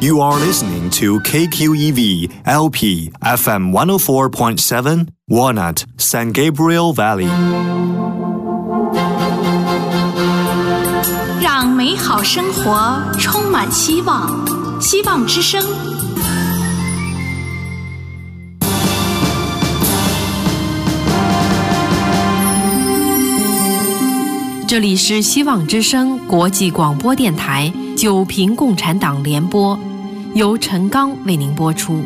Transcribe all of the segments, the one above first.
You are listening to KQEV LP FM 104.7 Walnut San Gabriel Valley。 让美好生活充满希望，希望之声。 这里是希望之声国际广播电台九平共产党联播，由陈刚为您播出。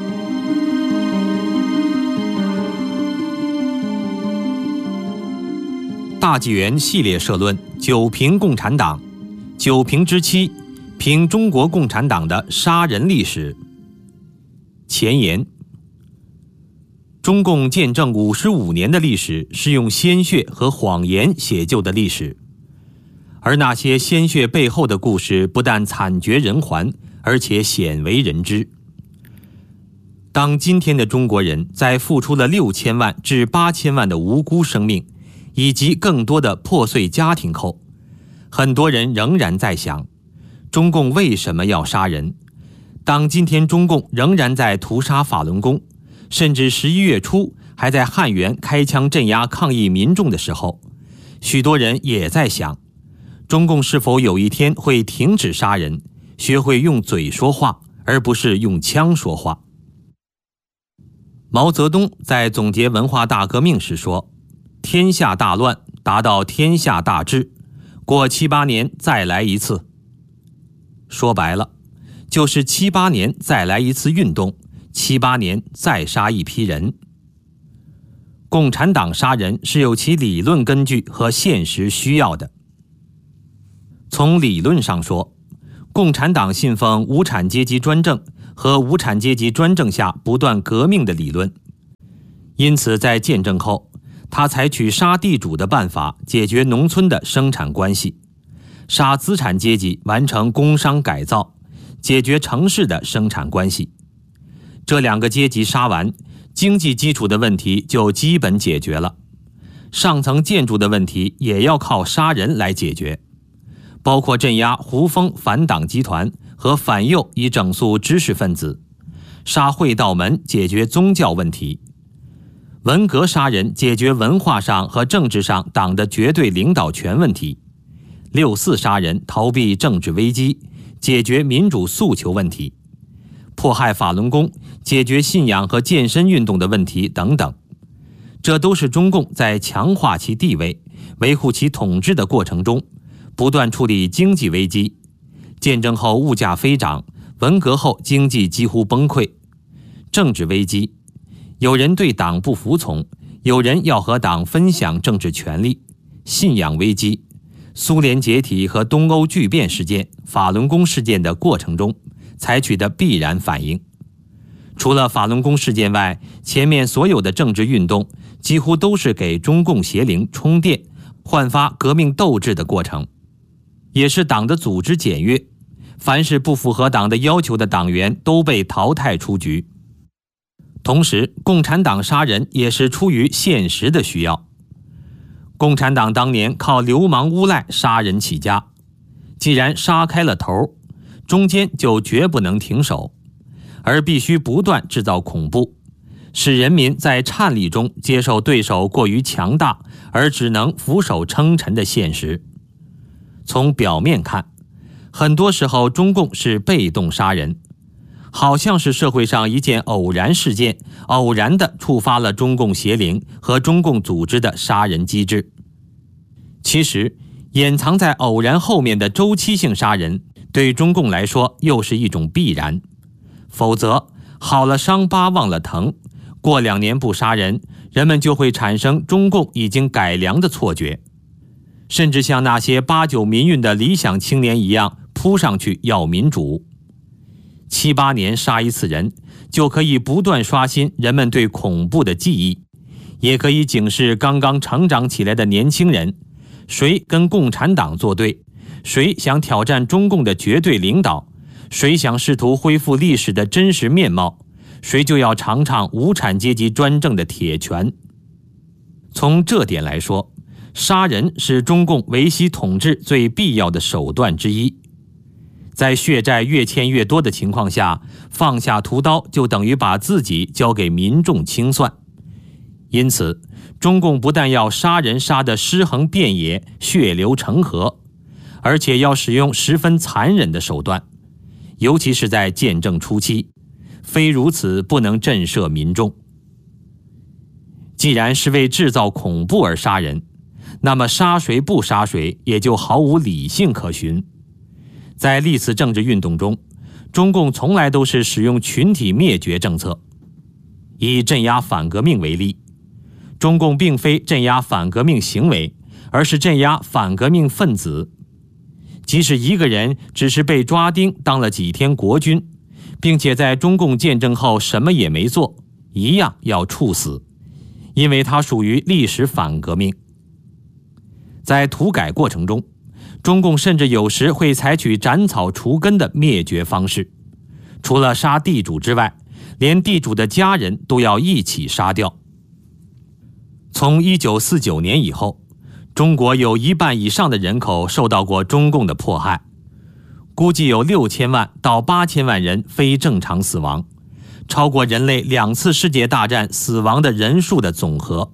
大纪元系列社论：九平共产党，九平之七，评中国共产党的杀人历史。前言：中共建政55年的历史是用鲜血和谎言写就的历史，而那些鲜血背后的故事不但惨绝人寰，而且鲜为人知。当今天的中国人在付出了6000万至8000万的无辜生命，以及更多的破碎家庭后，很多人仍然在想，中共为什么要杀人？当今天中共仍然在屠杀法轮功，甚至11月初还在汉源开枪镇压抗议民众的时候，许多人也在想，中共是否有一天会停止杀人，学会用嘴说话，而不是用枪说话。毛泽东在总结文化大革命时说，天下大乱，达到天下大治，过7、8年再来一次。说白了，就是7、8年再来一次运动，7、8年再杀一批人。共产党杀人是有其理论根据和现实需要的。从理论上说，共产党信奉无产阶级专政和无产阶级专政下不断革命的理论，因此在建政后，他采取杀地主的办法解决农村的生产关系，杀资产阶级完成工商改造，解决城市的生产关系。这两个阶级杀完，经济基础的问题就基本解决了，上层建筑的问题也要靠杀人来解决，包括镇压胡风反党集团和反右以整肃知识分子，杀会道门解决宗教问题，文革杀人解决文化上和政治上党的绝对领导权问题，64杀人逃避政治危机，解决民主诉求问题，迫害法轮功，解决信仰和健身运动的问题等等。这都是中共在强化其地位、维护其统治的过程中，不断处理经济危机。建政后物价飞涨，文革后经济几乎崩溃。政治危机，有人对党不服从，有人要和党分享政治权利。信仰危机，苏联解体和东欧巨变事件、法轮功事件的过程中采取的必然反应。除了法轮功事件外，前面所有的政治运动几乎都是给中共邪灵充电、焕发革命斗志的过程，也是党的组织简约，凡是不符合党的要求的党员都被淘汰出局。同时，共产党杀人也是出于现实的需要。共产党当年靠流氓诬赖杀人起家，既然杀开了头，中间就绝不能停手，而必须不断制造恐怖，使人民在颤栗中接受对手过于强大而只能俯首称臣的现实。从表面看，很多时候中共是被动杀人，好像是社会上一件偶然事件，偶然地触发了中共邪灵和中共组织的杀人机制。其实，掩藏在偶然后面的周期性杀人，对中共来说又是一种必然。否则，好了伤疤忘了疼，过2年不杀人，人们就会产生中共已经改良的错觉，甚至像那些8、9民运的理想青年一样扑上去要民主。7、8年杀一次人，就可以不断刷新人们对恐怖的记忆，也可以警示刚刚成长起来的年轻人，谁跟共产党作对，谁想挑战中共的绝对领导，谁想试图恢复历史的真实面貌，谁就要尝尝无产阶级专政的铁拳。从这点来说，杀人是中共维系统治最必要的手段之一。 在血债越欠越多的情况下，放下屠刀就等于把自己交给民众清算。因此，中共不但要杀人杀得尸横遍野、血流成河，而且要使用十分残忍的手段，尤其是在建政初期，非如此不能震慑民众。既然是为制造恐怖而杀人，那么杀谁不杀谁也就毫无理性可循。在历次政治运动中，中共从来都是使用群体灭绝政策。以镇压反革命为例，中共并非镇压反革命行为，而是镇压反革命分子。即使一个人只是被抓丁当了几天国军，并且在中共建政后什么也没做，一样要处死，因为他属于历史反革命。在土改过程中，中共甚至有时会采取斩草除根的灭绝方式，除了杀地主之外，连地主的家人都要一起杀掉。从1949年以后，中国有1半以上的人口受到过中共的迫害，估计有6000万到8000万人非正常死亡，超过人类2次世界大战死亡的人数的总和。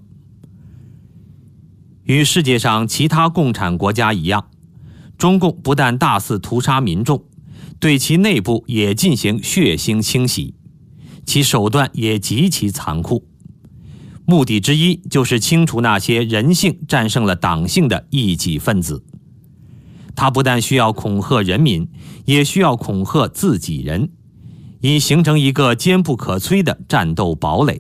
与世界上其他共产国家一样，中共不但大肆屠杀民众，对其内部也进行血腥清洗，其手段也极其残酷。目的之一就是清除那些人性战胜了党性的异己分子。他不但需要恐吓人民，也需要恐吓自己人，以形成一个坚不可摧的战斗堡垒。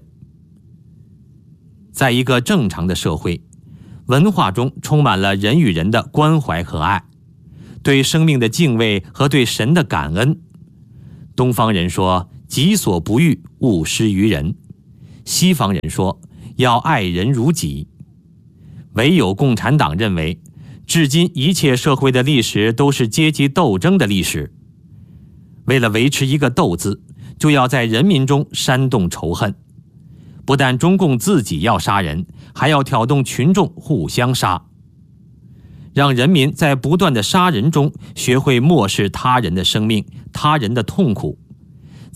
在一个正常的社会，文化中充满了人与人的关怀和爱，对生命的敬畏和对神的感恩。东方人说己所不欲，勿施于人；西方人说要爱人如己。唯有共产党认为，至今一切社会的历史都是阶级斗争的历史。为了维持一个斗字，就要在人民中煽动仇恨。不但中共自己要杀人，还要挑动群众互相杀，让人民在不断的杀人中学会漠视他人的生命、他人的痛苦。